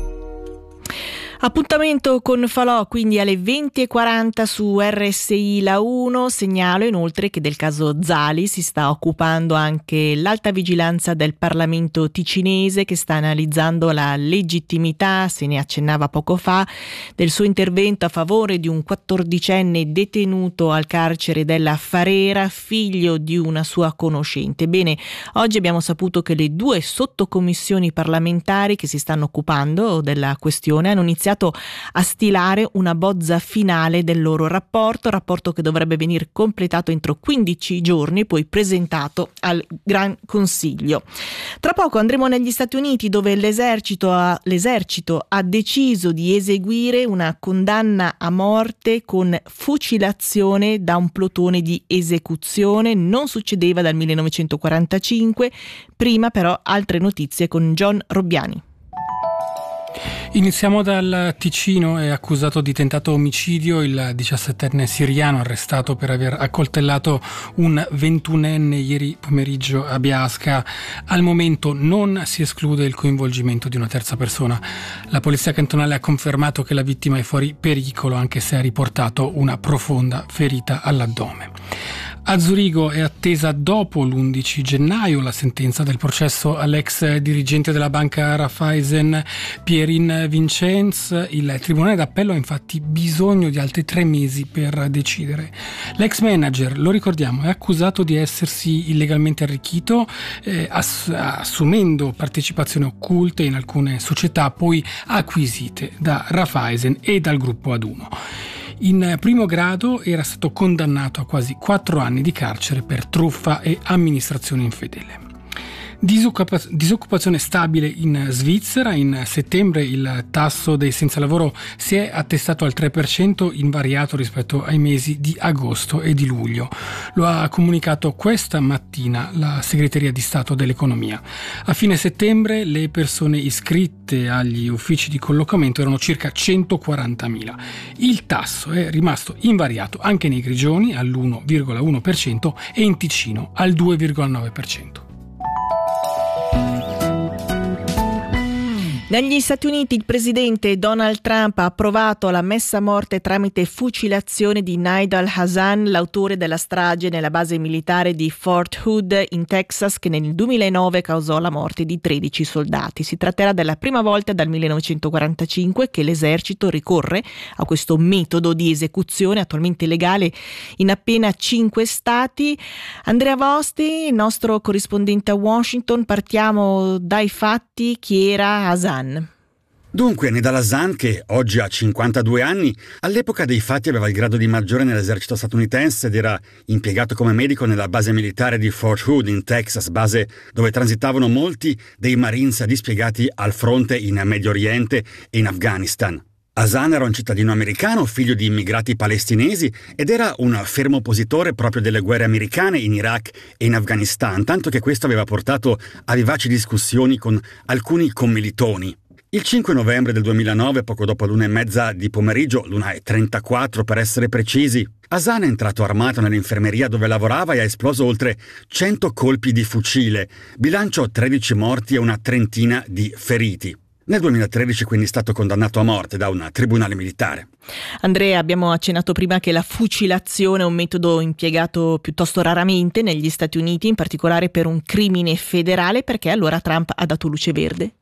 Appuntamento con Falò quindi alle venti e quaranta su R S I La uno. Segnalo inoltre che del caso Zali si sta occupando anche l'alta vigilanza del Parlamento ticinese, che sta analizzando la legittimità, se ne accennava poco fa, del suo intervento a favore di un quattordicenne detenuto al carcere della Farera, figlio di una sua conoscente. Bene, oggi abbiamo saputo che le due sottocommissioni parlamentari che si stanno occupando della questione hanno iniziato a stilare una bozza finale del loro rapporto, rapporto che dovrebbe venire completato entro quindici giorni e poi presentato al Gran Consiglio. Tra poco andremo negli Stati Uniti, dove l'esercito ha, l'esercito ha deciso di eseguire una condanna a morte con fucilazione da un plotone di esecuzione. Non succedeva dal millenovecentoquarantacinque. Prima però altre notizie con John Robbiani. Iniziamo dal Ticino. È accusato di tentato omicidio il diciassettenne siriano arrestato per aver accoltellato un ventunenne ieri pomeriggio a Biasca. Al momento non si esclude il coinvolgimento di una terza persona. La polizia cantonale ha confermato che la vittima è fuori pericolo, anche se ha riportato una profonda ferita all'addome. A Zurigo è attesa dopo l'undici gennaio la sentenza del processo all'ex dirigente della banca Raiffeisen Pierin Vincenz. Il tribunale d'appello ha infatti bisogno di altri tre mesi per decidere. L'ex manager, lo ricordiamo, è accusato di essersi illegalmente arricchito eh, ass- assumendo partecipazioni occulte in alcune società poi acquisite da Raiffeisen e dal gruppo Aduno. In primo grado era stato condannato a quasi quattro anni di carcere per truffa e amministrazione infedele. Disoccupa- disoccupazione stabile in Svizzera. In settembre il tasso dei senza lavoro si è attestato al tre per cento, invariato rispetto ai mesi di agosto e di luglio. Lo ha comunicato questa mattina la Segreteria di Stato dell'Economia. A fine settembre le persone iscritte agli uffici di collocamento erano circa centoquarantamila. Il tasso è rimasto invariato anche nei Grigioni all'uno virgola uno per cento e in Ticino al due virgola nove per cento. Negli Stati Uniti il presidente Donald Trump ha approvato la messa a morte tramite fucilazione di Nidal Hasan, l'autore della strage nella base militare di Fort Hood in Texas, che nel duemilanove causò la morte di tredici soldati. Si tratterà della prima volta dal millenovecentoquarantacinque che l'esercito ricorre a questo metodo di esecuzione, attualmente legale in appena cinque stati. Andrea Vosti, il nostro corrispondente a Washington, partiamo dai fatti. Chi era Hasan? Dunque, Nidal Hasan, che oggi ha cinquantadue anni, all'epoca dei fatti aveva il grado di maggiore nell'esercito statunitense ed era impiegato come medico nella base militare di Fort Hood in Texas, base dove transitavano molti dei Marines dispiegati al fronte in Medio Oriente e in Afghanistan. Hasan era un cittadino americano, figlio di immigrati palestinesi, ed era un fermo oppositore proprio delle guerre americane in Iraq e in Afghanistan, tanto che questo aveva portato a vivaci discussioni con alcuni commilitoni. Il cinque novembre del duemilanove, poco dopo l'una e mezza di pomeriggio, l'una e trentaquattro per essere precisi, Hasan è entrato armato nell'infermeria dove lavorava e ha esploso oltre cento colpi di fucile, bilancio tredici morti e una trentina di feriti. Nel duemilatredici quindi è stato condannato a morte da un tribunale militare. Andrea, abbiamo accennato prima che la fucilazione è un metodo impiegato piuttosto raramente negli Stati Uniti, in particolare per un crimine federale. Perché allora Trump ha dato luce verde?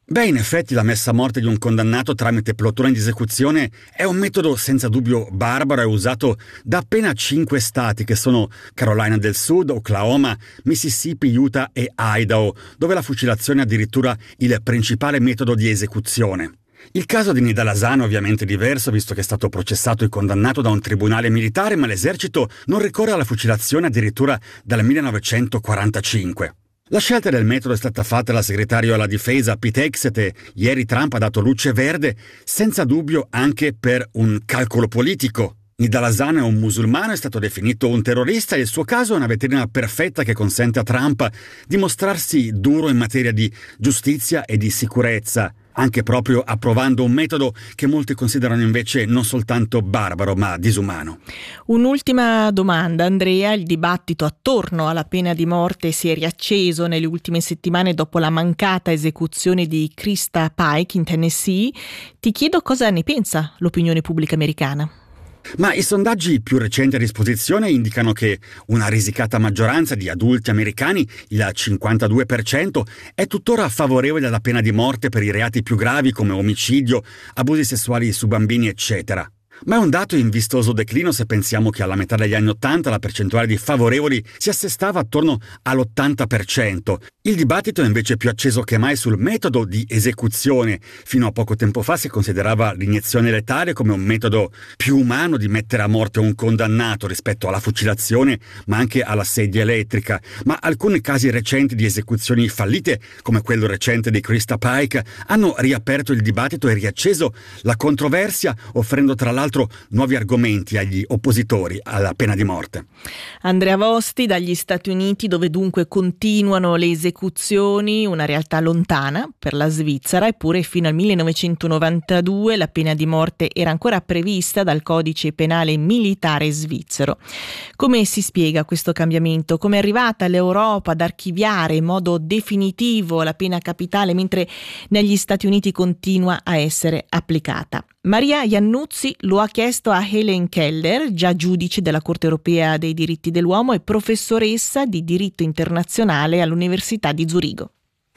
Beh, in effetti la messa a morte di un condannato tramite plotone di esecuzione è un metodo senza dubbio barbaro e usato da appena cinque stati che sono Carolina del Sud, Oklahoma, Mississippi, Utah e Idaho, dove la fucilazione è addirittura il principale metodo di esecuzione. Il caso di Nidal Hasan è ovviamente diverso, visto che è stato processato e condannato da un tribunale militare, ma l'esercito non ricorre alla fucilazione addirittura dal millenovecentoquarantacinque. La scelta del metodo è stata fatta dal segretario alla difesa Pete Hegseth e ieri Trump ha dato luce verde, senza dubbio anche per un calcolo politico. Nidal Hasan è un musulmano, è stato definito un terrorista e il suo caso è una vetrina perfetta che consente a Trump di mostrarsi duro in materia di giustizia e di sicurezza, anche proprio approvando un metodo che molti considerano invece non soltanto barbaro ma disumano. Un'ultima domanda, Andrea. Il dibattito attorno alla pena di morte si è riacceso nelle ultime settimane dopo la mancata esecuzione di Krista Pike in Tennessee. Ti chiedo cosa ne pensa l'opinione pubblica americana. Ma i sondaggi più recenti a disposizione indicano che una risicata maggioranza di adulti americani, il cinquantadue per cento, è tuttora favorevole alla pena di morte per i reati più gravi come omicidio, abusi sessuali su bambini, eccetera. Ma è un dato in vistoso declino se pensiamo che alla metà degli anni Ottanta la percentuale di favorevoli si assestava attorno all'ottanta per cento. Il dibattito è invece più acceso che mai sul metodo di esecuzione. Fino a poco tempo fa si considerava l'iniezione letale come un metodo più umano di mettere a morte un condannato rispetto alla fucilazione, ma anche alla sedia elettrica. Ma alcuni casi recenti di esecuzioni fallite, come quello recente di Krista Pike, hanno riaperto il dibattito e riacceso la controversia, offrendo tra l'altro nuovi argomenti agli oppositori alla pena di morte. Andrea Vosti dagli Stati Uniti, dove dunque continuano le esecuzioni, una realtà lontana per la Svizzera, eppure fino al millenovecentonovantadue la pena di morte era ancora prevista dal codice penale militare svizzero. Come si spiega questo cambiamento? Come è arrivata l'Europa ad archiviare in modo definitivo la pena capitale mentre negli Stati Uniti continua a essere applicata? Maria Iannuzzi lo ha chiesto a Helen Keller, già giudice della Corte Europea dei diritti dell'uomo e professoressa di diritto internazionale all'Università di Zurigo.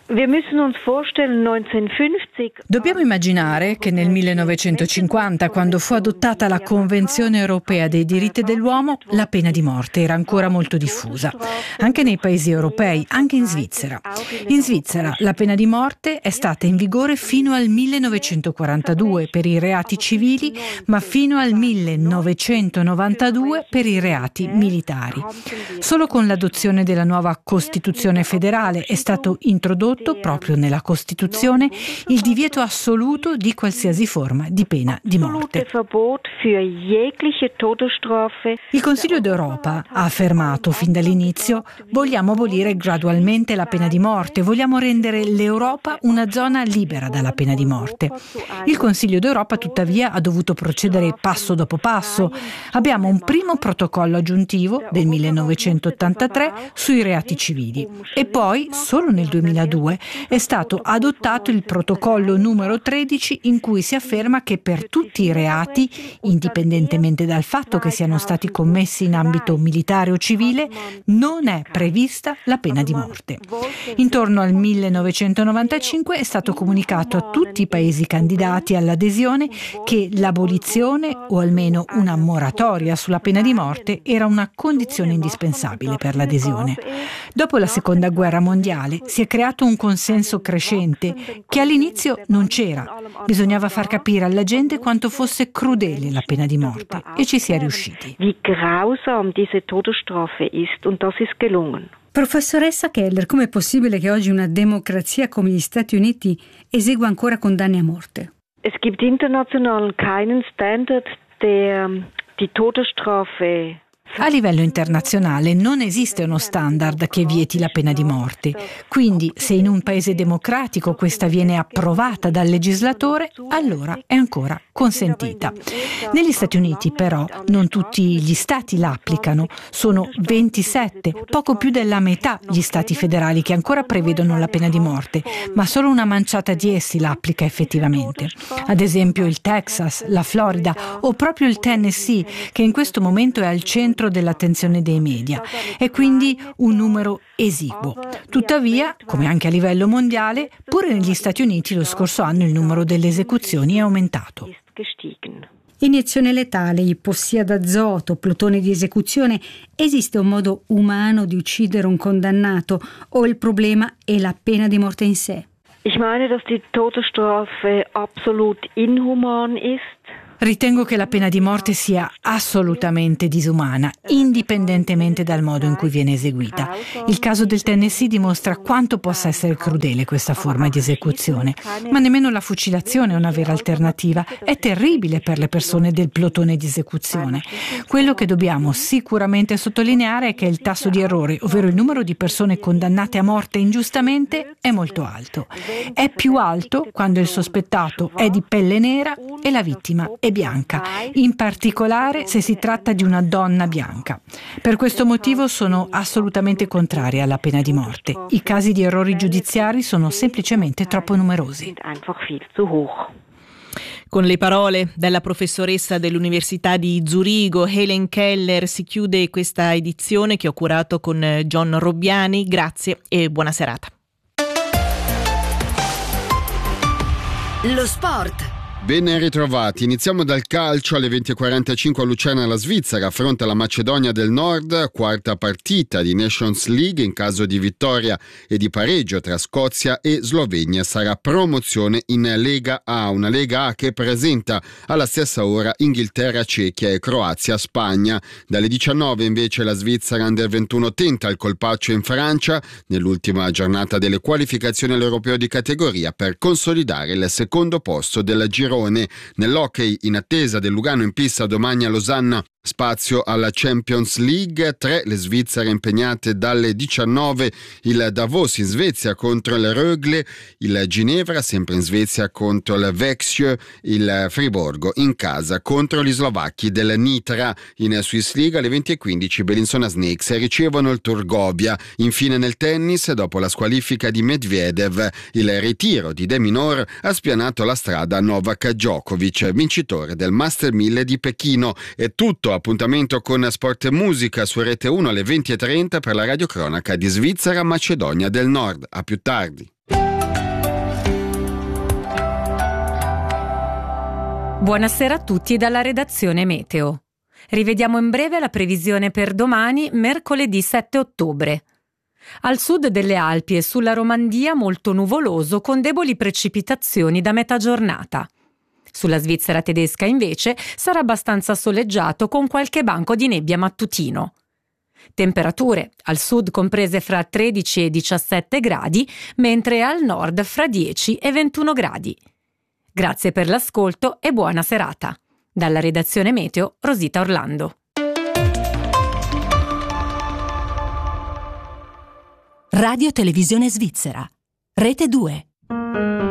Dobbiamo immaginare che nel millenovecentocinquanta, quando fu adottata la Convenzione europea dei diritti dell'uomo, la pena di morte era ancora molto diffusa, anche nei paesi europei, anche in Svizzera. In Svizzera la pena di morte è stata in vigore fino al millenovecentoquarantadue per i reati civili, ma fino al millenovecentonovantadue per i reati militari. Solo con l'adozione della nuova Costituzione federale è stato introdotto proprio nella Costituzione il divieto assoluto di qualsiasi forma di pena di morte. Il Consiglio d'Europa ha affermato fin dall'inizio: vogliamo abolire gradualmente la pena di morte, vogliamo rendere l'Europa una zona libera dalla pena di morte. Il Consiglio d'Europa tuttavia ha dovuto procedere passo dopo passo. Abbiamo un primo protocollo aggiuntivo del millenovecentottantatré sui reati civili e poi solo nel duemiladue è stato adottato il protocollo numero tredici in cui si afferma che per tutti i reati, indipendentemente dal fatto che siano stati commessi in ambito militare o civile, non è prevista la pena di morte. Intorno al millenovecentonovantacinque è stato comunicato a tutti i paesi candidati all'adesione che l'abolizione o almeno una moratoria sulla pena di morte era una condizione indispensabile per l'adesione. Dopo la Seconda Guerra Mondiale si è creato un consenso crescente che all'inizio non c'era. Bisognava far capire alla gente quanto fosse crudele la pena di morte e ci si è riusciti. Wie grausam diese Todesstrafe ist und das ist gelungen. Professoressa Keller, com'è possibile che oggi una democrazia come gli Stati Uniti esegua ancora condanne a morte? Es gibt international keinen Standard, der die Todesstrafe. A livello internazionale non esiste uno standard che vieti la pena di morte, quindi se in un paese democratico questa viene approvata dal legislatore, allora è ancora consentita. Negli Stati Uniti però non tutti gli stati la applicano, sono ventisette, poco più della metà gli stati federali che ancora prevedono la pena di morte, ma solo una manciata di essi la applica effettivamente. Ad esempio il Texas, la Florida o proprio il Tennessee, che in questo momento è al centro centro dell'attenzione dei media. È quindi un numero esiguo. Tuttavia, come anche a livello mondiale, pure negli Stati Uniti lo scorso anno il numero delle esecuzioni è aumentato. Iniezione letale, ipossia d'azoto, plotone di esecuzione. Esiste un modo umano di uccidere un condannato o il problema è la pena di morte in sé? Ich meine, dass die Todesstrafe absolut inhuman ist. Ritengo che la pena di morte sia assolutamente disumana, indipendentemente dal modo in cui viene eseguita. Il caso del Tennessee dimostra quanto possa essere crudele questa forma di esecuzione, ma nemmeno la fucilazione è una vera alternativa. È terribile per le persone del plotone di esecuzione. Quello che dobbiamo sicuramente sottolineare è che il tasso di errore, ovvero il numero di persone condannate a morte ingiustamente, è molto alto. È più alto quando il sospettato è di pelle nera e la vittima è bianca, in particolare se si tratta di una donna bianca. Per questo motivo sono assolutamente contraria alla pena di morte. I casi di errori giudiziari sono semplicemente troppo numerosi. Con le parole della professoressa dell'Università di Zurigo, Helen Keller, si chiude questa edizione che ho curato con John Robbiani. Grazie e buona serata. Lo sport. Ben ritrovati, iniziamo dal calcio. Alle venti e quarantacinque a Lucerna la Svizzera affronta la Macedonia del Nord, quarta partita di Nations League. In caso di vittoria e di pareggio tra Scozia e Slovenia sarà promozione in Lega A, una Lega A che presenta alla stessa ora Inghilterra, Cechia e Croazia, Spagna. Dalle diciannove invece la Svizzera Under ventuno tenta il colpaccio in Francia nell'ultima giornata delle qualificazioni all'Europeo di categoria per consolidare il secondo posto del girone. Nell'hockey, in attesa del Lugano in pista domani a Losanna, spazio alla Champions League. Tre le Svizzere impegnate dalle diciannove, il Davos in Svezia contro il Rögle, il Ginevra sempre in Svezia contro il Växjö, il Friburgo in casa contro gli slovacchi del Nitra. In Swiss League alle venti e quindici Bellinzona Snakes ricevono il Turgovia. Infine nel tennis, dopo la squalifica di Medvedev, il ritiro di De Minaur ha spianato la strada a Novak Djokovic, vincitore del Master mille di Pechino. È tutto. Appuntamento con Sport e Musica su Rete uno alle venti e trenta per la radiocronaca di Svizzera Macedonia del Nord. A più tardi. Buonasera a tutti dalla redazione Meteo. Rivediamo in breve la previsione per domani, mercoledì sette ottobre. Al sud delle Alpi e sulla Romandia molto nuvoloso con deboli precipitazioni da metà giornata. Sulla Svizzera tedesca invece sarà abbastanza soleggiato con qualche banco di nebbia mattutino. Temperature al sud comprese fra tredici e diciassette gradi, mentre al nord fra dieci e ventuno gradi. Grazie per l'ascolto e buona serata. Dalla redazione Meteo, Rosita Orlando. Radio Televisione Svizzera. Rete due.